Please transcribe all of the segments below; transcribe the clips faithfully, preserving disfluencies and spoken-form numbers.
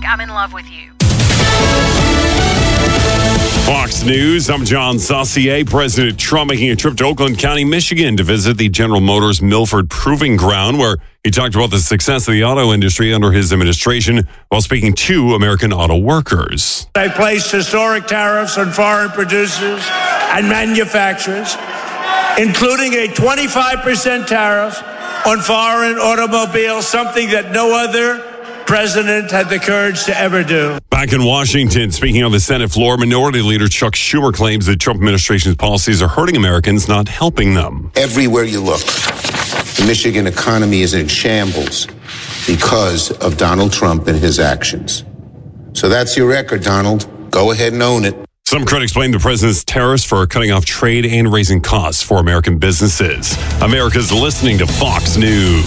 I'm in love with you. Fox News, I'm John Saucier. President Trump making a trip to Oakland County, Michigan to visit the General Motors Milford Proving Ground, where he talked about the success of the auto industry under his administration while speaking to American auto workers. They placed historic tariffs on foreign producers and manufacturers, including a twenty-five percent tariff on foreign automobiles, something that no other president had the courage to ever do. Back in Washington, speaking on the Senate floor, Minority Leader Chuck Schumer claims the Trump administration's policies are hurting Americans, not helping them. Everywhere you look, the Michigan economy is in shambles because of Donald Trump and his actions. So that's your record, Donald. Go ahead and own it. Some critics blame the president's tariffs for cutting off trade and raising costs for American businesses. America's listening to Fox News.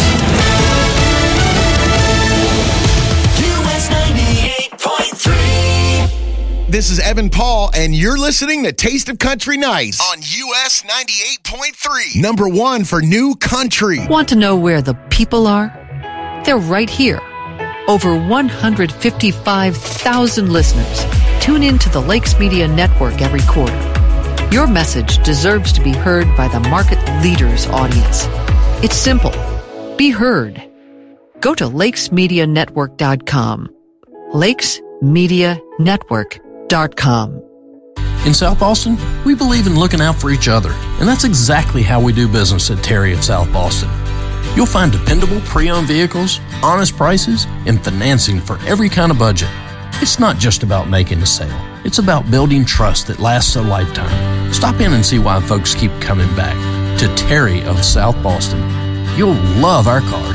This is Evan Paul, and you're listening to Taste of Country Nice on U S ninety-eight point three. Number one for new country. Want to know where the people are? They're right here. Over one hundred fifty-five thousand listeners tune in to the Lakes Media Network every quarter. Your message deserves to be heard by the market leader's audience. It's simple. Be heard. Go to lakes media network dot com. lakes media network dot com. In South Boston, we believe in looking out for each other, and that's exactly how we do business at Terry of South Boston. You'll find dependable pre-owned vehicles, honest prices, and financing for every kind of budget. It's not just about making a sale. It's about building trust that lasts a lifetime. Stop in and see why folks keep coming back to Terry of South Boston. You'll love our cars.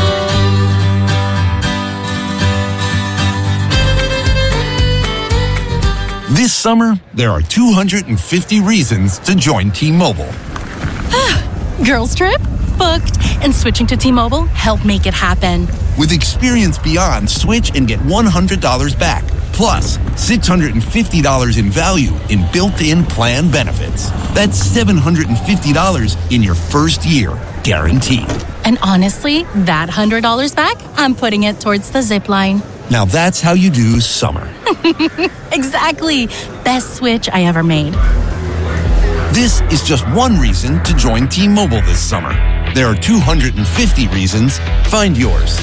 This summer, there are two hundred fifty reasons to join T-Mobile. Girls trip? Booked. And switching to T-Mobile helped make it happen. With Experience Beyond, switch and get one hundred dollars back. Plus, six hundred fifty dollars in value in built-in plan benefits. That's seven hundred fifty dollars in your first year, guaranteed. And honestly, that one hundred dollars back, I'm putting it towards the zip line. Now that's how you do summer. Exactly. Best switch I ever made. This is just one reason to join T-Mobile this summer. There are two hundred fifty reasons. Find yours.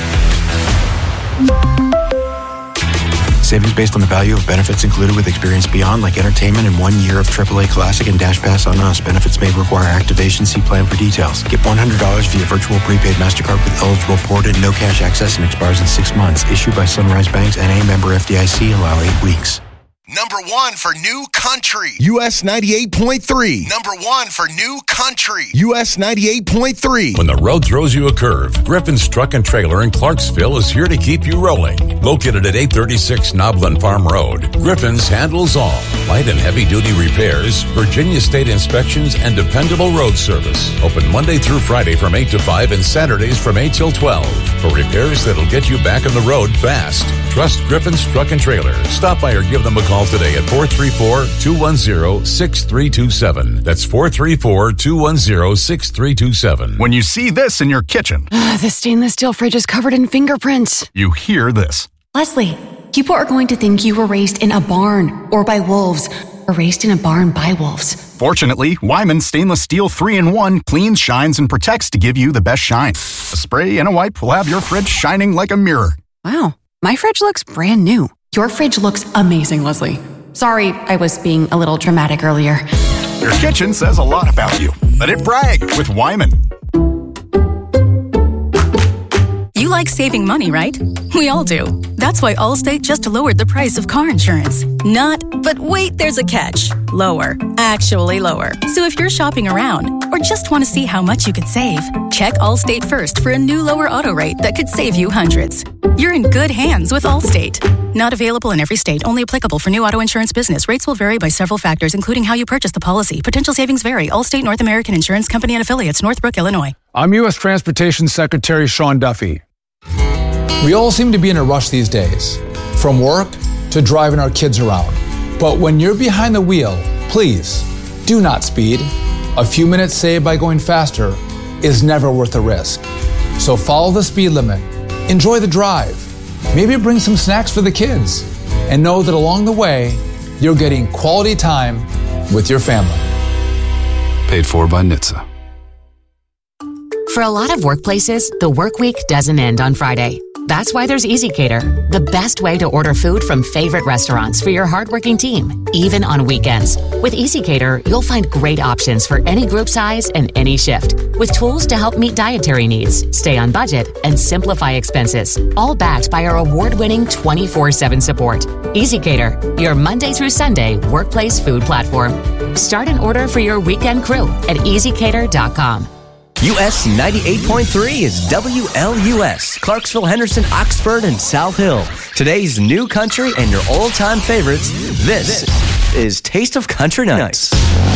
Savings based on the value of benefits included with Experience Beyond, like entertainment and one year of triple A Classic and Dash Pass on Us. Benefits may require activation. See plan for details. Get one hundred dollars via virtual prepaid MasterCard with eligible port and no cash access and expires in six months. Issued by Sunrise Banks, N A member F D I C. Allow eight weeks. Number one for new country. U S ninety-eight point three. Number one for new country. U S ninety-eight point three. When the road throws you a curve, Griffin's Truck and Trailer in Clarksville is here to keep you rolling. Located at eight thirty-six Noblin Farm Road, Griffin's handles all. Light and heavy-duty repairs, Virginia State inspections, and dependable road service. Open Monday through Friday from eight to five and Saturdays from eight till twelve. For repairs that'll get you back on the road fast. Trust Griffin's Truck and Trailer. Stop by or give them a call today at four three four, two one zero, six three two seven. That's four three four, two one zero, six three two seven. When you see this in your kitchen, uh, the stainless steel fridge is covered in fingerprints. You hear this. Leslie, people are going to think you were raised in a barn or by wolves or raised in a barn by wolves. Fortunately, Wyman Stainless Steel three in one cleans, shines, and protects to give you the best shine. A spray and a wipe will have your fridge shining like a mirror. Wow, my fridge looks brand new. Your fridge looks amazing, Leslie. Sorry, I was being a little dramatic earlier. Your kitchen says a lot about you. Let it brag with Wyman. You like saving money, right? We all do. That's why Allstate just lowered the price of car insurance. Not, but wait, there's a catch. Lower. Actually lower. So if you're shopping around or just want to see how much you could save, check Allstate first for a new lower auto rate that could save you hundreds. You're in good hands with Allstate. Not available in every state. Only applicable for new auto insurance business. Rates will vary by several factors, including how you purchase the policy. Potential savings vary. Allstate North American Insurance Company and Affiliates, Northbrook, Illinois. I'm U S Transportation Secretary Sean Duffy. We all seem to be in a rush these days, from work to driving our kids around. But when you're behind the wheel, please do not speed. A few minutes saved by going faster is never worth the risk. So follow the speed limit, enjoy the drive, Maybe bring some snacks for the kids and know that along the way, you're getting quality time with your family. Paid for by N H T S A. For a lot of workplaces, the work week doesn't end on Friday. That's why there's EasyCater, the best way to order food from favorite restaurants for your hardworking team, even on weekends. With EasyCater, you'll find great options for any group size and any shift, with tools to help meet dietary needs, stay on budget, and simplify expenses, all backed by our award-winning twenty-four seven support. EasyCater, your Monday through Sunday workplace food platform. Start an order for your weekend crew at easy cater dot com. U S ninety-eight point three is W L U S, Clarksville, Henderson, Oxford, and South Hill. Today's new country and your old-time favorites. This is Taste of Country Nights.